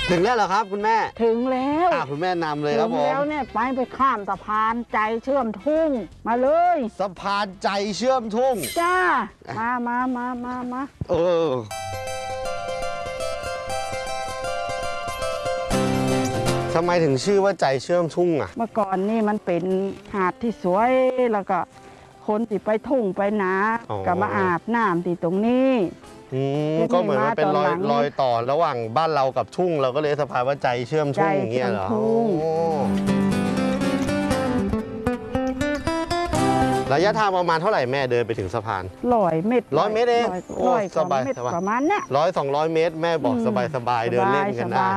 ถึงแล้วเหรอครับคุณแม่ถึงแล้วคุณแม่นำเลยครับผมถึงแล้วเนี่ยไปข้ามสะพานใจเชื่อมทุ่งมาเลยสะพานใจเชื่อมทุ่งจ้ามาทำไมถึงชื่อว่าใจเชื่อมทุ่งอ่ะเมื่อก่อนนี่มันเป็นหาดที่สวยแล้วก็คนที่ไปทุ่งไปนาก็มาอาบน้ำที่ตรงนี้ก็เหมือนมันเป็นรอยต่อระหว่างบ้านเรากับทุ่งเราก็เลยสะพานว่าใจเชื่อมทุ่งอย่างเงี้ยเหรอระยะทางประมาณเท่าไหร่แม่เดินไปถึงสะพาน 100 เมตรเองสบายประมาณนี้ 100-200 เมตรแม่บอกสบายเดินเล่นกันได้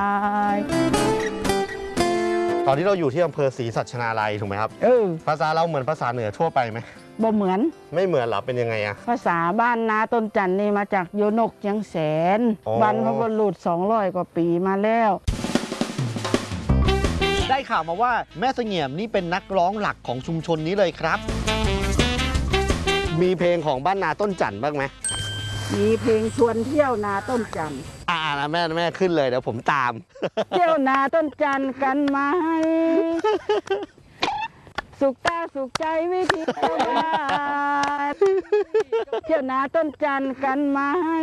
ตอนที่เราอยู่ที่อำเภอศรีสัชนาลัยถูกไหมครับภาษาเราเหมือนภาษาเหนือทั่วไปไหมบ่เหมือนไม่เหมือนหรอเป็นยังไงอะภาษาบ้านนาต้นจันนี่มาจากโยนกเชียงแสนบรรพบุรุษ200 กว่าปีมาแล้วได้ข่าวมาว่าแม่เสงี่ยมนี่เป็นนักร้องหลักของชุมชนนี้เลยครับมีเพลงของบ้านนาต้นจันบ้างไหมมีเพลงชวนเที่ยวนาต้นจันนะแม่ขึ้นเลยเดี๋ยวผมตามเที่ยวนาต้นจันกันไหมสุขตาสุขใจวิธีเที่ยวนาต้นจันกันไหม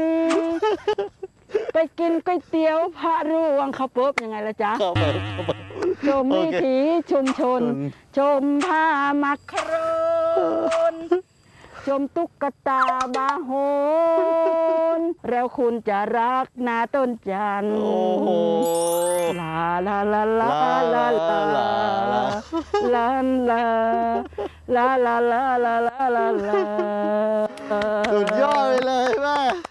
ไปกินก๋วยเตี๋ยวพระร่วงข้าวปุ๊บยังไงล่ะจ๊ะชมวิถีชุมชนชมผ้ามักโครนชมตุ๊กตาบาโฮนแล้วคุณจะรักนาต้นจันลาลาลาลาลาลาลาลาลาลาลาลาลาลาลาสุดยอดไปเลยแม่